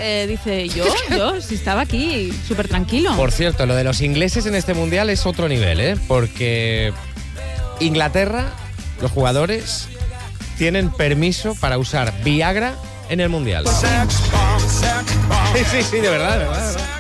dice, yo, si estaba aquí súper tranquilo. Por cierto, lo de los ingleses en este mundial es otro nivel, ¿eh? Porque Inglaterra, los jugadores, tienen permiso para usar Viagra en el mundial. Sí, de verdad, de verdad.